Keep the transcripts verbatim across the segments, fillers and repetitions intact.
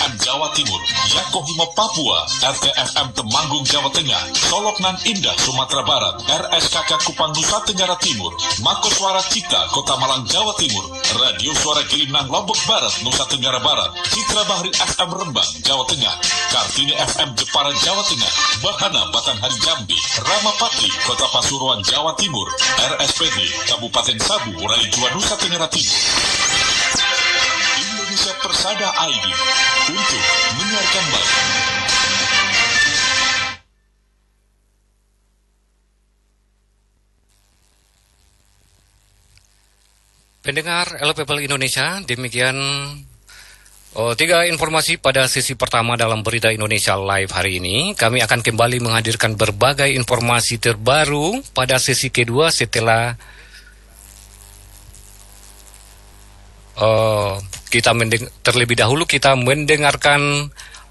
M Jawa Timur, Yakohimo Papua, R T F M Temanggung Jawa Tengah, Solok Nan Indah Sumatera Barat, R S K K Kupang Nusa Tenggara Timur, Mako Suara Cita Kota Malang Jawa Timur, Radio Suara Gilinang Lombok Barat Nusa Tenggara Barat, Citra Bahri F M Rembang Jawa Tengah, Kartini F M Jepara Jawa Tengah, Bahana Batanghari Jambi, Ramapati Kota Pasuruan Jawa Timur, R S P D Kabupaten Sabu Raijua Nusa Tenggara Timur. Indonesia Persada I D untuk menyiarkan baik. Pendengar L P P L Indonesia, demikian oh, tiga informasi pada sesi pertama dalam Berita Indonesia Live hari ini. Kami akan kembali menghadirkan berbagai informasi terbaru pada sesi kedua setelah uh, kita mendeng- terlebih dahulu kita mendengarkan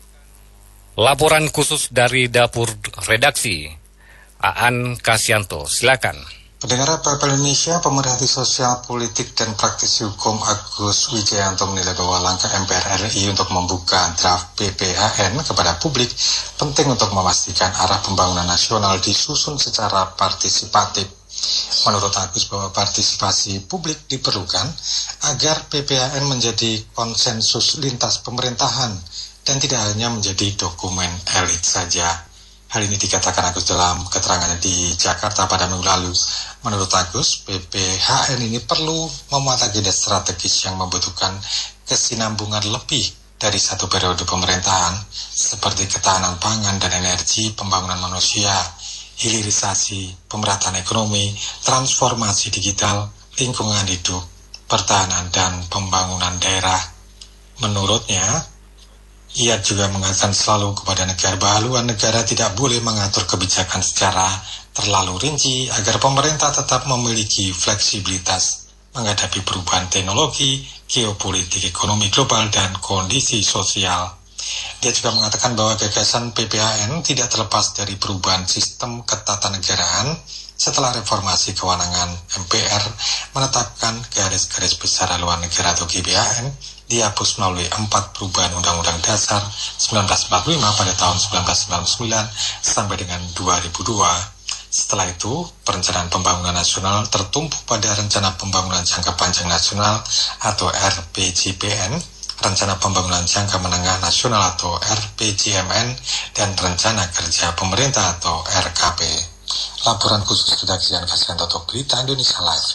laporan khusus dari Dapur Redaksi. Aan Kasyanto, silakan. Pendengar P P L Indonesia, pemerhati sosial politik dan praktisi hukum Agus Wijayanto menilai bahwa langkah M P R R I untuk membuka draft P P H N kepada publik penting untuk memastikan arah pembangunan nasional disusun secara partisipatif. Menurut Agus bahwa partisipasi publik diperlukan agar P P H N menjadi konsensus lintas pemerintahan dan tidak hanya menjadi dokumen elit saja. Hal ini dikatakan Agus dalam keterangannya di Jakarta pada minggu lalu. Menurut Agus, P P H N ini perlu memuat agenda strategis yang membutuhkan kesinambungan lebih dari satu periode pemerintahan, seperti ketahanan pangan dan energi, pembangunan manusia, hilirisasi, pemerataan ekonomi, transformasi digital, lingkungan hidup, pertahanan, dan pembangunan daerah. Menurutnya, ia juga mengatakan selalu kepada negara bahwa haluan negara tidak boleh mengatur kebijakan secara terlalu rinci agar pemerintah tetap memiliki fleksibilitas menghadapi perubahan teknologi, geopolitik, ekonomi global, dan kondisi sosial. Dia juga mengatakan bahwa gagasan P P H N tidak terlepas dari perubahan sistem ketatanegaraan setelah reformasi kewenangan M P R menetapkan garis-garis besar haluan negara atau G B H N dihapus melalui empat perubahan Undang-Undang Dasar seribu sembilan ratus empat puluh lima pada tahun seribu sembilan ratus sembilan puluh sembilan sampai dengan dua ribu dua. Setelah itu, perencanaan pembangunan nasional tertumpu pada Rencana Pembangunan Jangka Panjang Nasional atau R P J P N, Rencana Pembangunan Jangka Menengah Nasional atau R P J M N, dan Rencana Kerja Pemerintah atau R K P. Laporan khusus redaksi Aan Kasyanto untuk Berita Indonesia Live.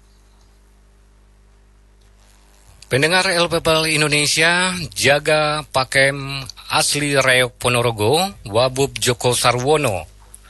Pendengar L P P L Indonesia, jaga pakem asli Reok Ponorogo, Wabub Joko Sarwono,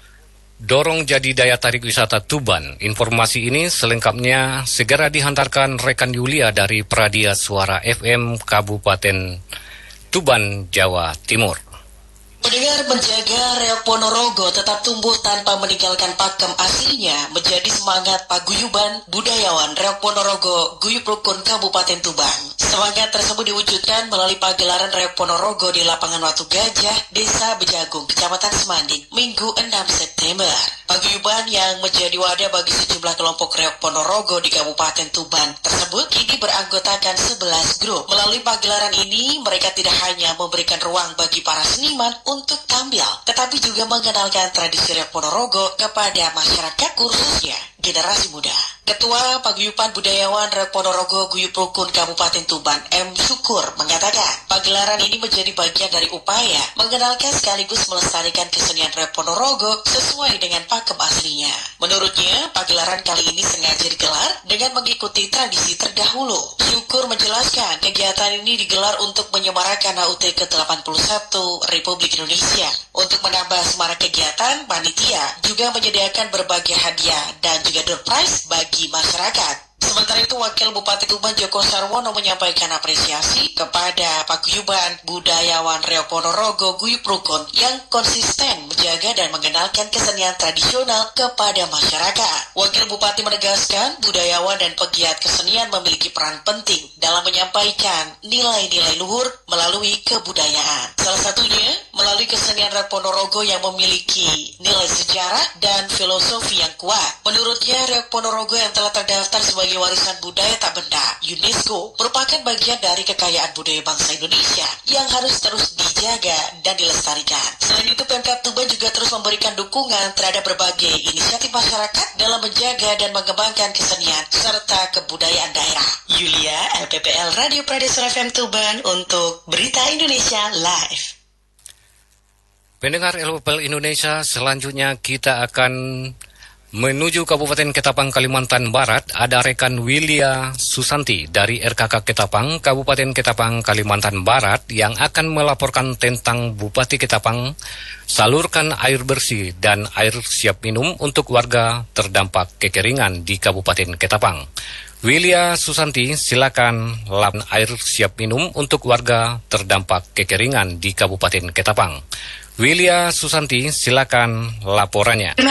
dorong jadi daya tarik wisata Tuban. Informasi ini selengkapnya segera dihantarkan rekan Yulia dari Pradia Suara F M Kabupaten Tuban, Jawa Timur. Pendengar, menjaga Reok Ponorogo tetap tumbuh tanpa meninggalkan pakem aslinya menjadi semangat paguyuban budayawan Reok Ponorogo Guyup Rukun Kabupaten Tuban. Semangat tersebut diwujudkan melalui pagelaran Reok Ponorogo di Lapangan Watu Gajah, Desa Bejagung, Kecamatan Semanding, Minggu enam September. Paguyuban yang menjadi wadah bagi sejumlah kelompok Reok Ponorogo di Kabupaten Tuban tersebut kini beranggotakan sebelas grup. Melalui pagelaran ini, mereka tidak hanya memberikan ruang bagi para seniman untuk tampil, tetapi juga mengenalkan tradisi Reok Ponorogo kepada masyarakat, khususnya generasi muda. Ketua Paguyuban Budayawan Reok Ponorogo Guyup Rukun Kabupaten Tuban, M. Syukur, mengatakan pagelaran ini menjadi bagian dari upaya mengenalkan sekaligus melestarikan kesenian Reok Ponorogo sesuai dengan pakem aslinya. Menurutnya, pagelaran kali ini sengaja digelar dengan mengikuti tradisi terdahulu. Syukur menjelaskan kegiatan ini digelar untuk menyemarakan H U T ke delapan puluh satu Republik Indonesia. Untuk menambah semarak kegiatan, panitia juga menyediakan berbagai hadiah dan juga door prize bagi masyarakat. Sementara itu, Wakil Bupati Tuban Joko Sarwono menyampaikan apresiasi kepada Paguyuban Budayawan Reok Ponorogo Guyup Rukun yang konsisten menjaga dan mengenalkan kesenian tradisional kepada masyarakat. Wakil Bupati menegaskan budayawan dan pegiat kesenian memiliki peran penting dalam menyampaikan nilai-nilai luhur melalui kebudayaan. Salah satunya melalui kesenian Reok Ponorogo yang memiliki nilai sejarah dan filosofi yang kuat. Menurutnya, Reok Ponorogo yang telah terdaftar sebagai sebagai warisan budaya tak benda UNESCO merupakan bagian dari kekayaan budaya bangsa Indonesia yang harus terus dijaga dan dilestarikan. Selain itu, Pemkab Tuban juga terus memberikan dukungan terhadap berbagai inisiatif masyarakat dalam menjaga dan mengembangkan kesenian serta kebudayaan daerah. Yulia, L P P L Radio Pradesra F M Tuban untuk Berita Indonesia Live. Pendengar L P P L Indonesia, selanjutnya kita akan menuju Kabupaten Ketapang, Kalimantan Barat. Ada rekan Wilia Susanti dari R K K Ketapang, Kabupaten Ketapang, Kalimantan Barat yang akan melaporkan tentang Bupati Ketapang salurkan air bersih dan air siap minum untuk warga terdampak kekeringan di Kabupaten Ketapang. Wilia Susanti, silakan laporkan air siap minum untuk warga terdampak kekeringan di Kabupaten Ketapang. Wilia Susanti, silakan laporannya.